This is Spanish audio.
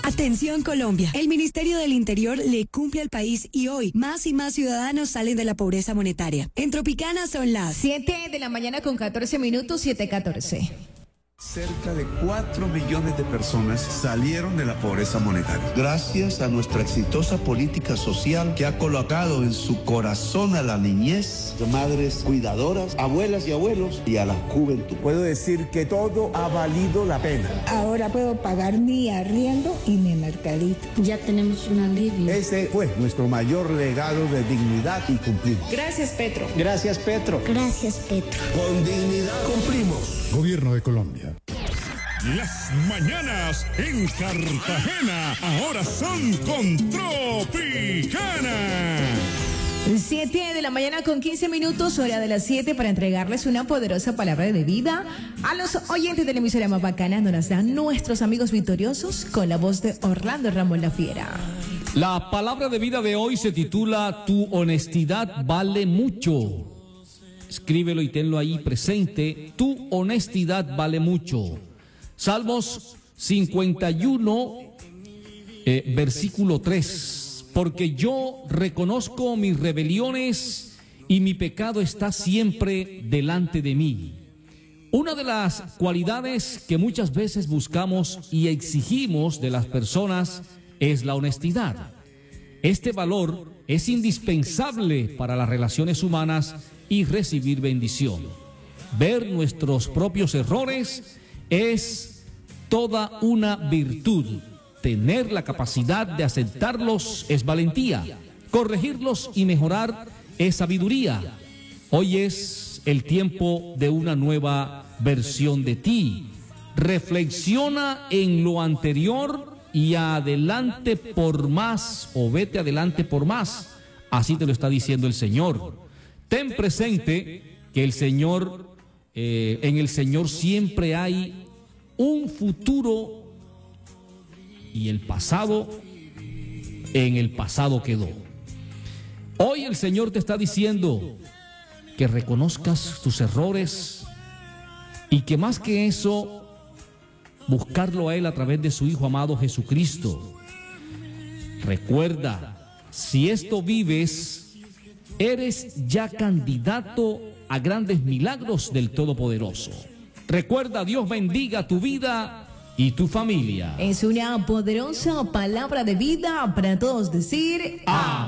Atención Colombia, el Ministerio del Interior le cumple al país y hoy más y más ciudadanos salen de la pobreza monetaria. En Tropicana son las 7 de la mañana con 14 minutos, 7:14. Cerca de 4 millones de personas salieron de la pobreza monetaria. Gracias a nuestra exitosa política social que ha colocado en su corazón a la niñez, madres cuidadoras, abuelas y abuelos y a la juventud. Puedo decir que todo ha valido la pena. Ahora puedo pagar mi arriendo y mi mercadito. Ya tenemos un alivio. Ese fue nuestro mayor legado de dignidad y cumplimos. Gracias, Petro. Gracias, Petro. Gracias, Petro. Con dignidad cumplimos. Gobierno de Colombia. Las mañanas en Cartagena ahora son con Tropicana. 7 de la mañana con 15 minutos, hora de las 7 para entregarles una poderosa palabra de vida a los oyentes de la emisora más bacana, donde nos dan nuestros amigos victoriosos con la voz de Orlando Ramón La Fiera. La palabra de vida de hoy se titula Tu honestidad vale mucho. Escríbelo y tenlo ahí presente. Tu honestidad vale mucho. Salmos 51, versículo 3. Porque yo reconozco mis rebeliones y mi pecado está siempre delante de mí. Una de las cualidades que muchas veces buscamos y exigimos de las personas es la honestidad. Este valor es indispensable para las relaciones humanas y recibir bendición. Ver nuestros propios errores es toda una virtud. Tener la capacidad de aceptarlos es valentía. Corregirlos y mejorar es sabiduría. Hoy es el tiempo de una nueva versión de ti. Reflexiona en lo anterior y adelante por más, o vete adelante por más. Así te lo está diciendo el Señor. Ten presente que el Señor, en el Señor siempre hay un futuro y el pasado, en el pasado quedó. Hoy el Señor te está diciendo que reconozcas tus errores y que más que eso, buscarlo a Él a través de su Hijo amado Jesucristo. Recuerda, si esto vives, eres ya candidato a grandes milagros del Todopoderoso. Recuerda, Dios bendiga tu vida y tu familia. Es una poderosa palabra de vida para todos decir amén.